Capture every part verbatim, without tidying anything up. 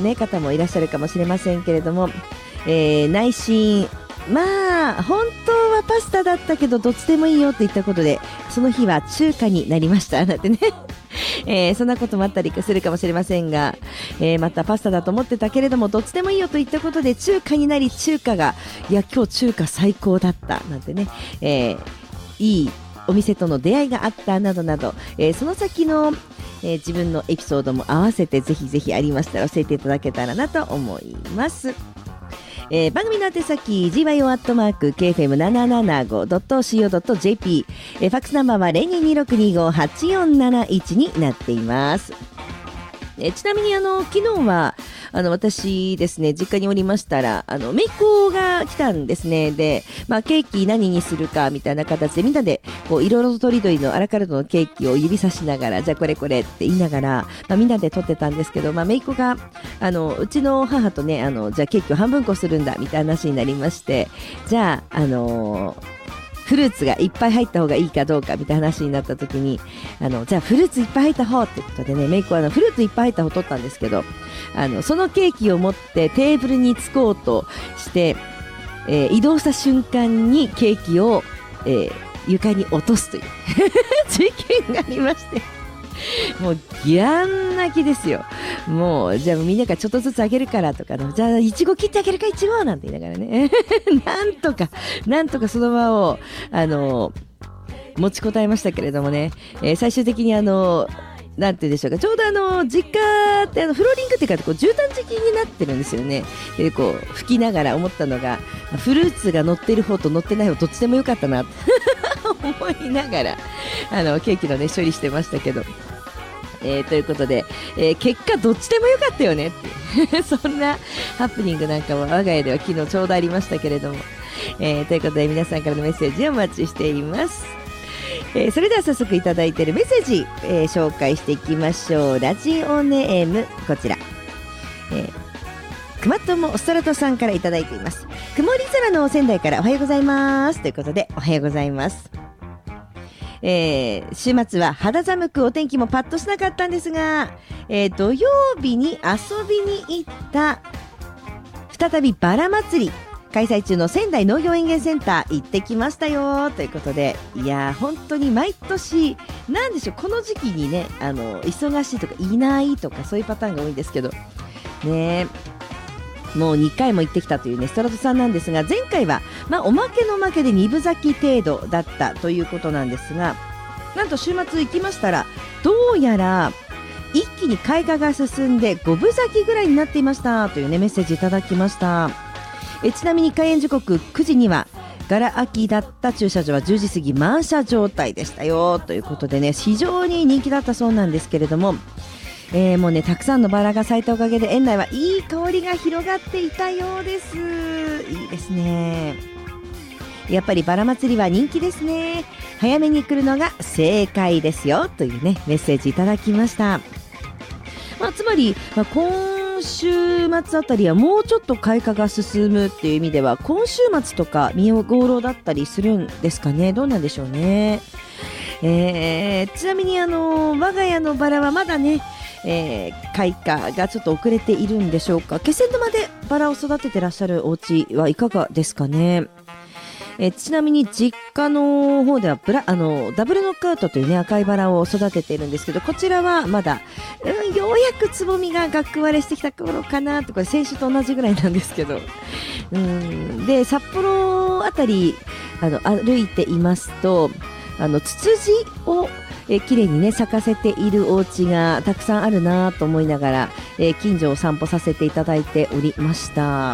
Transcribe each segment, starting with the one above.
ね方もいらっしゃるかもしれませんけれども、えー、内心まあ本当はパスタだったけどどっちでもいいよといったことでその日は中華になりましたなんてねえー、そんなこともあったりするかもしれませんが、えー、またパスタだと思ってたけれどもどっちでもいいよといったことで中華になり、中華がいや今日中華最高だったなんてね、えー、いいお店との出会いがあったなどなど、えー、その先の、えー、自分のエピソードも合わせてぜひぜひありましたら教えていただけたらなと思います。えー、番組の宛先 ジーワイオー アットマーク ケーエフエムななななご ドット シーオー ドット ジェーピー、えー、ファックスナンバーは ゼロにーにーろくにーご はちよんなないち になっています。えー、ちなみにあの昨日はあの私ですね実家におりましたらあの姪っ子が来たんですね。で、まあ、ケーキ何にするかみたいな形でみんなでこういろいろとりどりのアラカルトのケーキを指さしながらじゃあこれこれって言いながら、まあ、みんなで撮ってたんですけど、まあ、姪っ子があのうちの母とねあのじゃあケーキを半分こするんだみたいな話になりまして、じゃああのーフルーツがいっぱい入った方がいいかどうかみたいな話になった時にあのじゃあフルーツいっぱい入った方ってことでねメイクはあのフルーツいっぱい入った方を取ったんですけど、あのそのケーキを持ってテーブルに着こうとして、えー、移動した瞬間にケーキを、えー、床に落とすという事件がありましてもうギャン泣きですよ。もうじゃあみんなからちょっとずつあげるからとかのじゃあいちご切ってあげるかいちごなんて言いながらねなんとかなんとかその場をあの持ちこたえましたけれどもね、えー、最終的にあのなんて言うんでしょうか、ちょうどあの実家ってあのフローリングっていうかこう絨毯敷きになってるんですよね。でこう拭きながら思ったのがフルーツが乗ってる方と乗ってない方どっちでもよかったな思いながらあのケーキのね処理してましたけど、えー、ということで、えー、結果どっちでもよかったよねっていうそんなハプニングなんかも我が家では昨日ちょうどありましたけれども、えー、ということで皆さんからのメッセージをお待ちしています。えー、それでは早速いただいているメッセージ、えー、紹介していきましょう。ラジオネームこちら、えー、くまともストラトさんからいただいています。曇り空の仙台からおはようございますということでおはようございます。えー、週末は肌寒くお天気もパッとしなかったんですが、えー、土曜日に遊びに行った再びバラ祭り開催中の仙台農業園芸センター行ってきましたよということで、いや本当に毎年なんでしょうこの時期にねあの忙しいとかいないとかそういうパターンが多いんですけどね、もうにかいも行ってきたというねストラトさんなんですが、前回は、まあ、おまけのおまけでにぶ咲き程度だったということなんですが、なんと週末行きましたらどうやら一気に開花が進んでごぶ咲きぐらいになっていましたというねメッセージいただきました。えちなみに開園時刻くじにはガラ空きだった駐車場はじゅうじ過ぎ満車状態でしたよということでね、非常に人気だったそうなんですけれども、えー、もうねたくさんのバラが咲いたおかげで園内はいい香りが広がっていたようです。いいですね。やっぱりバラ祭りは人気ですね。早めに来るのが正解ですよというねメッセージいただきました。まあ、つまり、まあ、今週末あたりはもうちょっと開花が進むっていう意味では今週末とか見頃だったりするんですかね。どうなんでしょうね。えー、ちなみにあの我が家のバラはまだねえー、開花がちょっと遅れているんでしょうか。気仙沼でバラを育ててらっしゃるお家はいかがですかね。えー、ちなみに実家の方ではブラあのダブルノックアウトというね赤いバラを育てているんですけど、こちらはまだ、うん、ようやくつぼみが学割れしてきた頃かなと。これ先週と同じぐらいなんですけど、うんで札幌あたりあの歩いていますとあのツツジをえー、綺麗にね咲かせているお家がたくさんあるなと思いながら、えー、近所を散歩させていただいておりました。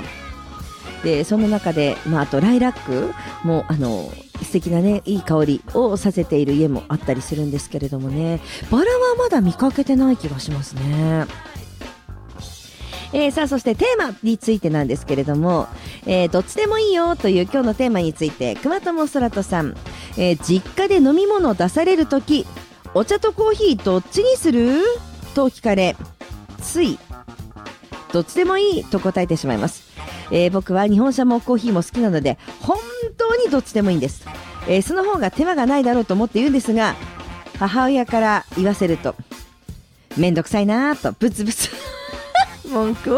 でその中で、まあ、あとライラックもあの素敵なねいい香りをさせている家もあったりするんですけれどもね、バラはまだ見かけてない気がしますね。えー、さあそしてテーマについてなんですけれども、えー、どっちでもいいよという今日のテーマについてくまともそらとさん、えー、実家で飲み物を出されるときお茶とコーヒーどっちにすると聞かれついどっちでもいいと答えてしまいます。えー、僕は日本茶もコーヒーも好きなので本当にどっちでもいいんです。えー、その方が手間がないだろうと思って言うんですが、母親から言わせるとめんどくさいなとブツブツ文句を